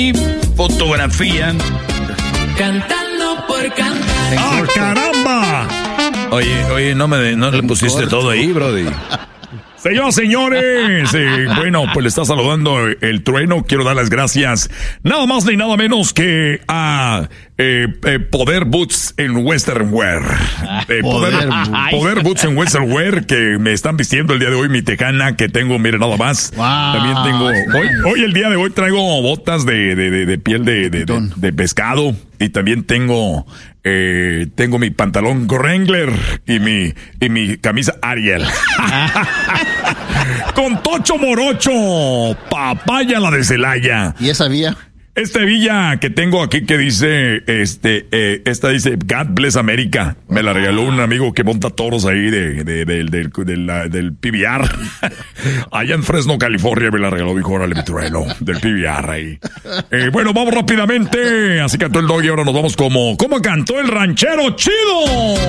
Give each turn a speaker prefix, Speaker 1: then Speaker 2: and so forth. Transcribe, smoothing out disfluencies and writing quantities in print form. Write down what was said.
Speaker 1: fotografía.
Speaker 2: Cantando por cantar.
Speaker 3: ¡Ah, caramba!
Speaker 1: Oye, no le pusiste todo ahí, brody.
Speaker 3: Señoras, señores, bueno, pues le está saludando el Trueno. Quiero dar las gracias nada más ni nada menos que a Poder Boots en Western Wear. Poder Boots en Western Wear, que me están vistiendo el día de hoy mi tejana que tengo, miren nada más.
Speaker 4: Wow.
Speaker 3: También tengo, hoy el día de hoy traigo botas de piel de pescado. Y también tengo mi pantalón Wrangler y mi camisa Ariel. Con Tocho Morocho, papaya la de Celaya.
Speaker 4: ¿Y esa vía?
Speaker 3: Esta villa que tengo aquí que dice, esta dice God Bless America. Me la regaló un amigo que monta toros ahí del PBR. Allá en Fresno, California, me la regaló, dijo, órale, mi Trueno, del PBR ahí. Bueno, vamos rápidamente. Así cantó el Doggy, ahora nos vamos como cantó el ranchero chido.